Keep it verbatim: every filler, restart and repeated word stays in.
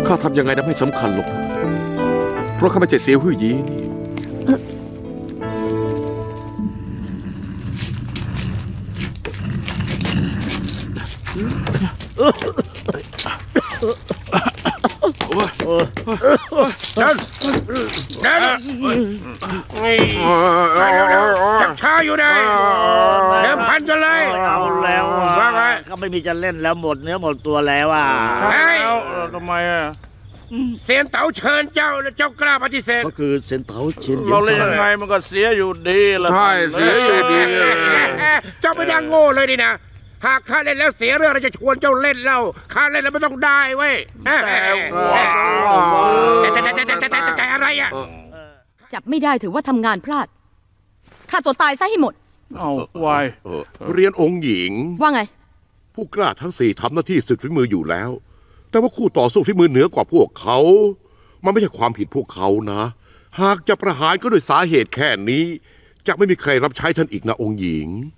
ข้าทำยังไงนะไม่สำคัญหรอกเพราะข้าไม่ใช่เสียวหื่อยีนี่เดินเดินจับช้าอยู่ได้เดิมพันกันเลยเอาแล้วว่าไงก็ไม่มีจะเล่นแล้วหมดเนื้อหมดตัวแล้วอ่ะใช่ทำไมอ่ะเซียนเต๋าเชิญเจ้าแล้วเจ้ากล้าปฏิเสธก็คือเซนเตาเชนเราเล่นยังไงมันก็เสียอยู่ดีละใช่เสียอยู่ดีเจ้าไม่ได้โง่เลยดินะหากข้าเล่นแล้วเสียเรื่องเราจะชวนเจ้าเล่นเล่าข้าเล่นแล้วไม่ต้องได้เว้ยแต่แต่แต่แต่แต่แต่อะไรอ่ะจับไม่ได้ถือว่าทำงานพลาดฆ่าตัวตายซะให้หมดเอาวายเออเรียนองค์หญิงว่าไงผู้กล้าทั้งสี่ทำหน้าที่สุดฝีมืออยู่แล้ว แต่ว่าคู่ต่อสู้ฝีมือเหนือกว่าพวกเขา มันไม่ใช่ความผิดพวกเขานะ หากจะประหารก็ด้วยสาเหตุแค่นี้จะไม่มีใครรับใช้ท่านอีกนะองค์หญิง